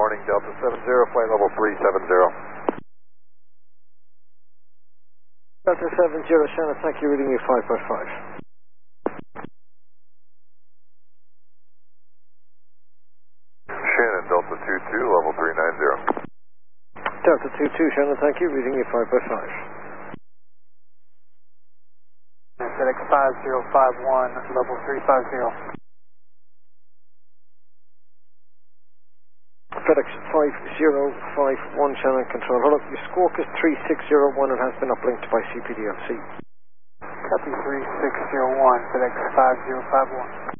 morning, Delta 70, flight level 370. Delta 70, Shannon, thank you, reading you 5.5. Shannon, Delta 22, level 390. Delta 22, Shannon, thank you, reading you 5.5. FedEx 5051, level 350. FedEx 5051, Shannon, control. Hold up, your squawk is 3601 and has been uplinked by CPDLC. Copy 3601, FedEx 5051.